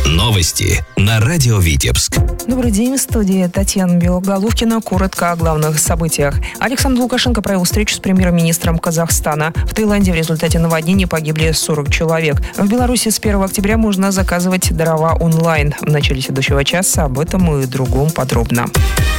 Новости на радио Витебск. Добрый день, в студии Татьяна Белоголовкина. Коротко о главных событиях. Александр Лукашенко провел встречу с премьер-министром Казахстана. В Таиланде в результате наводнений погибли 40 человек. В Беларуси с 1 октября можно заказывать дрова онлайн. В начале следующего часа об этом и другом подробно.